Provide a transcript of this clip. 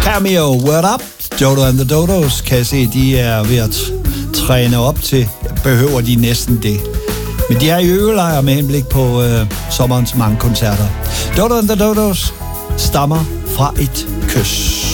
Cameo, what up? Dodo and the Dodos, kan jeg se, de er ved at træne op til. Behøver de næsten det. Men de er i øvelejr med henblik på sommerens mange koncerter. Dodo and the Dodos stammer fra et kys.